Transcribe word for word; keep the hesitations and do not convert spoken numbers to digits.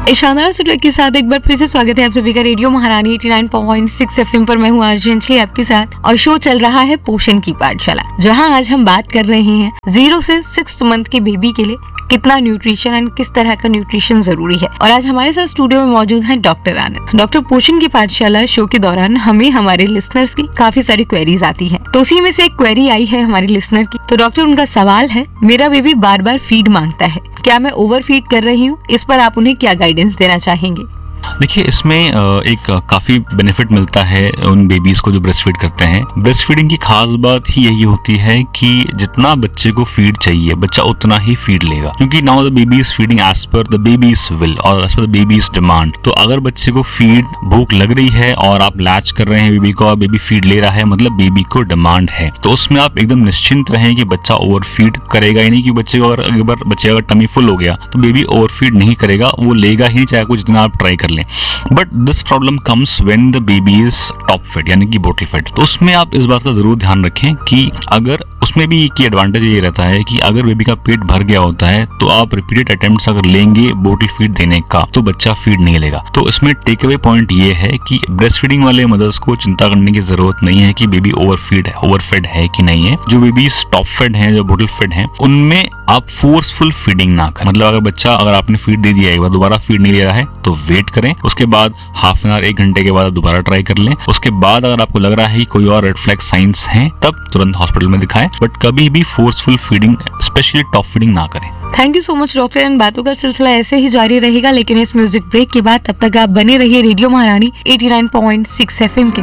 इस शानदार सुट्रेक के साथ एक बार फिर से स्वागत है आप सभी का रेडियो महारानी नवासी पॉइंट छह एफएम पर। मैं हूँ आरजे अंजलि आपके साथ और शो चल रहा है पोषण की पाठशाला, जहाँ आज हम बात कर रहे हैं जीरो से सिक्स मंथ के बेबी के लिए कितना न्यूट्रिशन एंड किस तरह का न्यूट्रिशन जरूरी है। और आज हमारे साथ स्टूडियो में मौजूद हैं डॉक्टर आनंद। डॉक्टर पोषण की पाठशाला शो के दौरान हमें हमारे लिसनर्स की काफी सारी क्वेरीज आती हैं, तो उसी में से एक क्वेरी आई है हमारी लिसनर की। तो डॉक्टर, उनका सवाल है, मेरा बेबी बार बार फीड मांगता है, क्या मैं ओवर फीड कर रही हूँ? इस पर आप उन्हें क्या गाइडेंस देना चाहेंगे? देखिए, इसमें एक काफ़ी बेनिफिट मिलता है उन बेबीज़ को जो ब्रेस्ट फीड करते हैं। ब्रेस्ट फीडिंग की खास बात ही यही होती है कि जितना बच्चे को फीड चाहिए बच्चा उतना ही फीड लेगा, क्योंकि now the baby is feeding as per the babies will और as per the babies demand. तो अगर बच्चे को फीड भूख लग रही है और आप लैच कर रहे हैं बेबी को और बेबी फीड ले रहा है, मतलब बेबी को डिमांड है, तो उसमें आप एकदम निश्चिंत रहें कि बच्चा ओवर फीड करेगा ही नहीं। कि बच्चे को अगर एक बार बच्चे अगर टमी फुल हो गया तो बेबी ओवर फीड नहीं करेगा, वो लेगा ही, चाहे कुछ जितना आप ट्राई कर लें। But this problem comes when the baby is top fade यानी कि बोटल फेड। तो उसमें आप इस बात का जरूर ध्यान रखें कि अगर उसमें भी की एडवांटेज ये रहता है कि अगर बेबी का पेट भर गया होता है तो आप रिपीटेड अटेम्प्ट्स अगर लेंगे बोटल फीड देने का तो बच्चा फीड नहीं लेगा। तो इसमें टेक अवे पॉइंट ये है कि ब्रेस्ट फीडिंग वाले मदर्स को चिंता करने की जरूरत नहीं है कि बेबी ओवर फीड है ओवर फेड है कि नहीं है। जो बेबी टॉप फेड है, जो बोटल फेड है, उनमें आप फोर्सफुल फीडिंग ना करें। मतलब अगर बच्चा अगर आपने फीड दे दिया एक बार दोबारा फीड नहीं ले रहा है तो वेट करें, उसके बाद हाफ एन आवर एक घंटे के बाद दोबारा ट्राई कर लें। उसके बाद अगर आपको लग रहा है कि कोई और रेड फ्लैग साइंस हैं तब तुरंत हॉस्पिटल में दिखाएं, बट कभी भी forceful feeding specially top feeding ना करें। Thank you so much doctor. इन बातों का सिलसिला ऐसे ही जारी रहेगा, लेकिन इस म्यूजिक ब्रेक के बाद तब तक आप बने रहिए रेडियो महारानी नवासी पॉइंट छह एफएम के